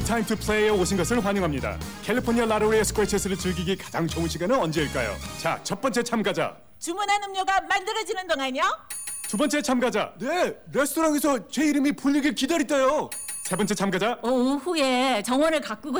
타임 투 플레이에 오신 것을 환영합니다. 캘리포니아 라로의 스크래치스를 즐기기 가장 좋은 시간은 언제일까요? 자, 첫 번째 참가자. 주문한 음료가 만들어지는 동안요? 두 번째 참가자. 네, 레스토랑에서 제 이름이 불리길 기다렸다요. 세 번째 참가자. 오후에 정원을 가꾸고